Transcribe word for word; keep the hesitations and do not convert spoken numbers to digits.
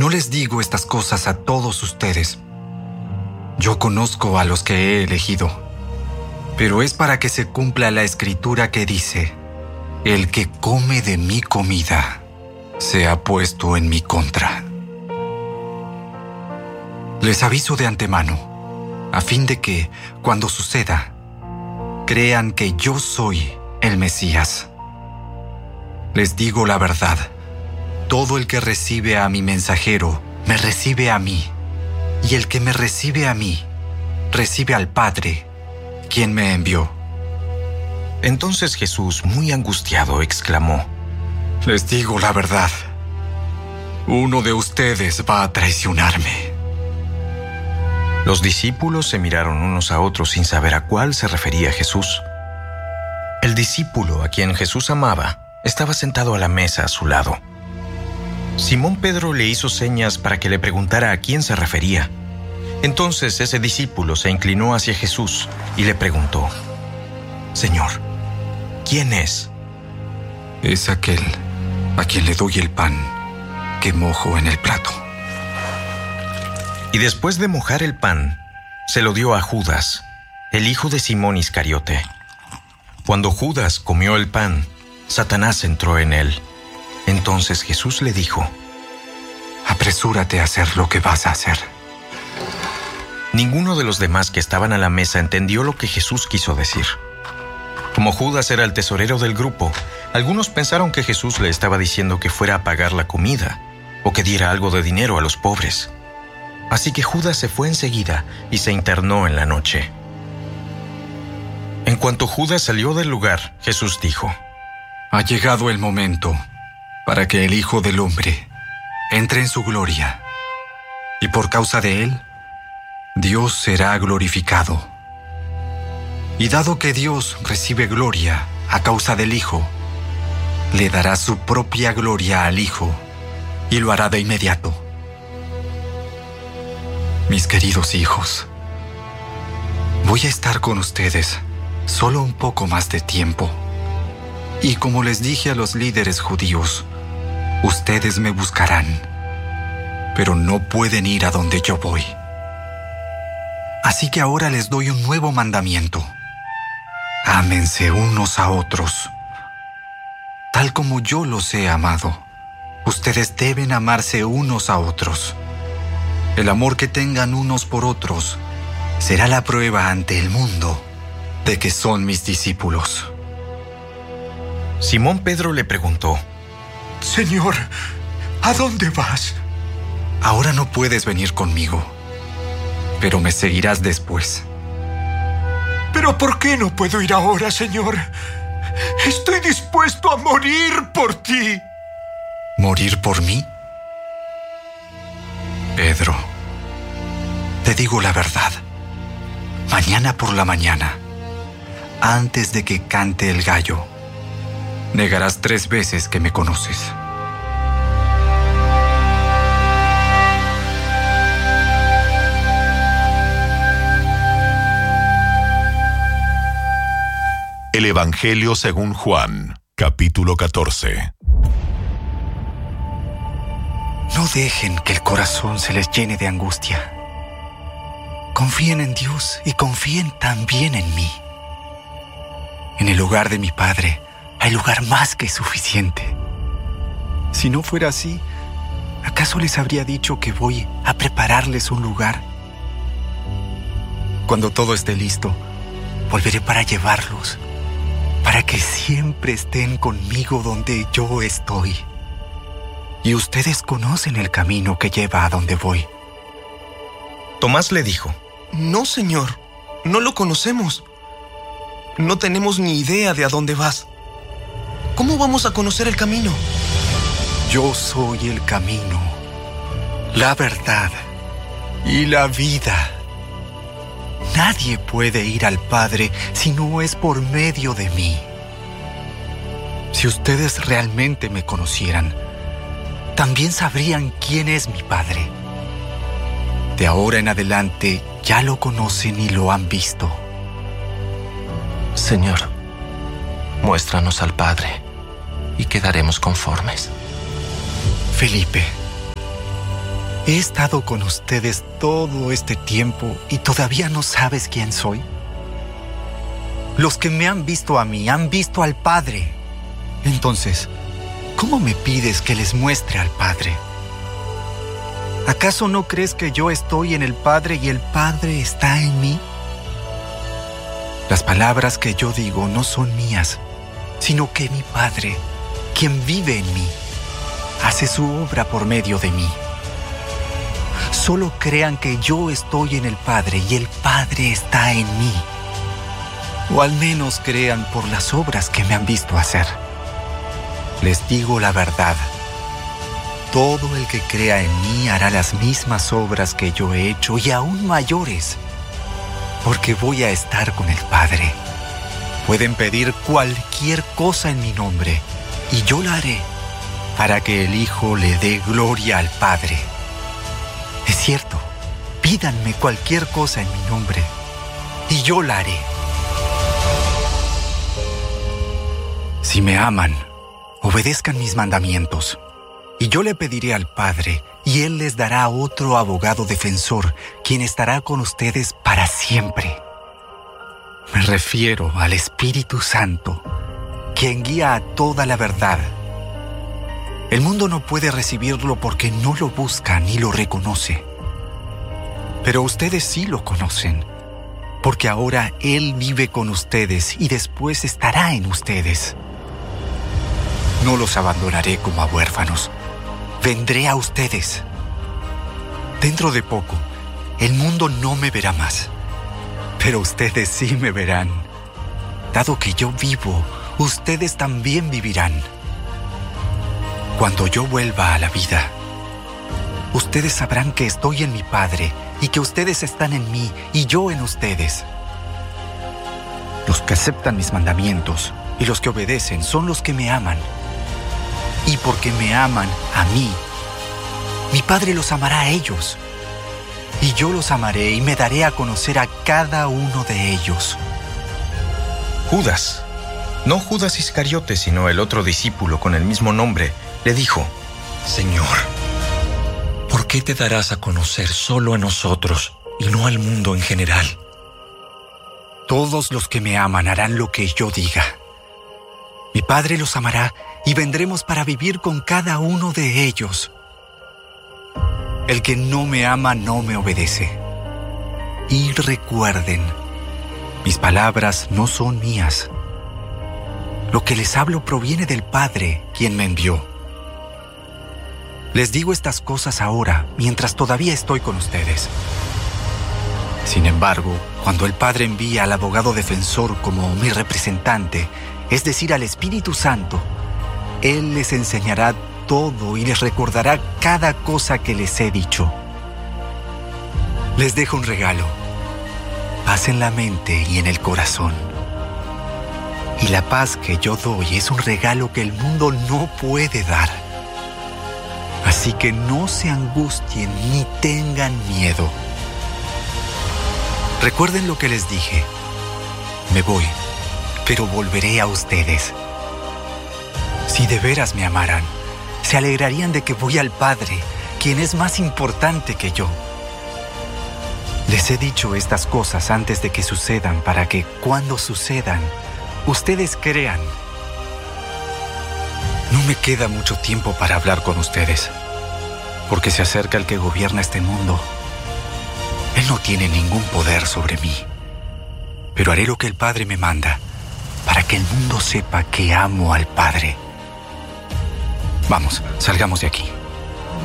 No les digo estas cosas a todos ustedes. Yo conozco a los que he elegido, pero es para que se cumpla la escritura que dice: el que come de mi comida se ha puesto en mi contra. Les aviso de antemano, a fin de que, cuando suceda, crean que yo soy el Mesías. Les digo la verdad, todo el que recibe a mi mensajero, me recibe a mí, y el que me recibe a mí, recibe al Padre, quien me envió. Entonces Jesús, muy angustiado, exclamó: Les digo la verdad, uno de ustedes va a traicionarme. Los discípulos se miraron unos a otros sin saber a cuál se refería Jesús. El discípulo a quien Jesús amaba estaba sentado a la mesa a su lado. Simón Pedro le hizo señas para que le preguntara a quién se refería. Entonces ese discípulo se inclinó hacia Jesús y le preguntó: Señor, ¿quién es? Es aquel a quien le doy el pan que mojo en el plato. Y después de mojar el pan, se lo dio a Judas, el hijo de Simón Iscariote. Cuando Judas comió el pan, Satanás entró en él. Entonces Jesús le dijo: Apresúrate a hacer lo que vas a hacer. Ninguno de los demás que estaban a la mesa entendió lo que Jesús quiso decir. Como Judas era el tesorero del grupo, algunos pensaron que Jesús le estaba diciendo que fuera a pagar la comida o que diera algo de dinero a los pobres. Así que Judas se fue enseguida y se internó en la noche. En cuanto Judas salió del lugar, Jesús dijo: Ha llegado el momento para que el Hijo del Hombre entre en su gloria, y por causa de él, Dios será glorificado. Y dado que Dios recibe gloria a causa del Hijo, le dará su propia gloria al Hijo, y lo hará de inmediato. Mis queridos hijos, voy a estar con ustedes solo un poco más de tiempo. Y como les dije a los líderes judíos, ustedes me buscarán, pero no pueden ir a donde yo voy. Así que ahora les doy un nuevo mandamiento: ámense unos a otros. Tal como yo los he amado, ustedes deben amarse unos a otros. El amor que tengan unos por otros será la prueba ante el mundo de que son mis discípulos. Simón Pedro le preguntó: Señor, ¿a dónde vas? Ahora no puedes venir conmigo, pero me seguirás después. ¿Pero por qué no puedo ir ahora, Señor? Estoy dispuesto a morir por ti. ¿Morir por mí? Pedro, te digo la verdad. Mañana por la mañana, antes de que cante el gallo, negarás tres veces que me conoces. El Evangelio según Juan, capítulo catorce. No dejen que el corazón se les llene de angustia. Confíen en Dios y confíen también en mí. En el hogar de mi Padre hay lugar más que suficiente. Si no fuera así, ¿acaso les habría dicho que voy a prepararles un lugar? Cuando todo esté listo, volveré para llevarlos, para que siempre estén conmigo donde yo estoy. Y ustedes conocen el camino que lleva a donde voy. Tomás le dijo: No, Señor, no lo conocemos. No tenemos ni idea de a dónde vas. ¿Cómo vamos a conocer el camino? Yo soy el camino, la verdad y la vida. Nadie puede ir al Padre si no es por medio de mí. Si ustedes realmente me conocieran, también sabrían quién es mi Padre. De ahora en adelante ya lo conocen y lo han visto. Señor, muéstranos al Padre y quedaremos conformes. Felipe, ¿He estado con ustedes todo este tiempo y todavía no sabes quién soy? Los que me han visto a mí han visto al Padre. Entonces, ¿cómo me pides que les muestre al Padre? ¿Acaso no crees que yo estoy en el Padre y el Padre está en mí? Las palabras que yo digo no son mías, sino que mi Padre, quien vive en mí, hace su obra por medio de mí. Solo crean que yo estoy en el Padre y el Padre está en mí. O al menos crean por las obras que me han visto hacer. Les digo la verdad. Todo el que crea en mí hará las mismas obras que yo he hecho y aún mayores, porque voy a estar con el Padre. Pueden pedir cualquier cosa en mi nombre y yo la haré, para que el Hijo le dé gloria al Padre. Es cierto, pídanme cualquier cosa en mi nombre y yo la haré. Si me aman, obedezcan mis mandamientos, y yo le pediré al Padre, y Él les dará otro abogado defensor, quien estará con ustedes para siempre. Me refiero al Espíritu Santo, quien guía a toda la verdad. El mundo no puede recibirlo porque no lo busca ni lo reconoce. Pero ustedes sí lo conocen, porque ahora Él vive con ustedes y después estará en ustedes. No los abandonaré como a huérfanos. Vendré a ustedes. Dentro de poco, el mundo no me verá más, pero ustedes sí me verán. Dado que yo vivo, ustedes también vivirán. Cuando yo vuelva a la vida, ustedes sabrán que estoy en mi Padre y que ustedes están en mí y yo en ustedes. Los que aceptan mis mandamientos y los que obedecen son los que me aman. Y porque me aman a mí, mi Padre los amará a ellos. Y yo los amaré y me daré a conocer a cada uno de ellos. Judas, no Judas Iscariote, sino el otro discípulo con el mismo nombre, le dijo: Señor, ¿por qué te darás a conocer solo a nosotros y no al mundo en general? Todos los que me aman harán lo que yo diga. Mi Padre los amará y vendremos para vivir con cada uno de ellos. El que no me ama no me obedece. Y recuerden, mis palabras no son mías. Lo que les hablo proviene del Padre, quien me envió. Les digo estas cosas ahora, mientras todavía estoy con ustedes. Sin embargo, cuando el Padre envía al abogado defensor como mi representante, es decir, al Espíritu Santo, Él les enseñará todo y les recordará cada cosa que les he dicho. Les dejo un regalo, paz en la mente y en el corazón. Y la paz que yo doy es un regalo que el mundo no puede dar. Así que no se angustien ni tengan miedo. Recuerden lo que les dije. Me voy, pero volveré a ustedes. Si de veras me amaran, se alegrarían de que voy al Padre, quien es más importante que yo. Les he dicho estas cosas antes de que sucedan, para que cuando sucedan, ustedes crean. No me queda mucho tiempo para hablar con ustedes, porque se acerca el que gobierna este mundo. Él no tiene ningún poder sobre mí, pero haré lo que el Padre me manda, para que el mundo sepa que amo al Padre. Vamos, salgamos de aquí.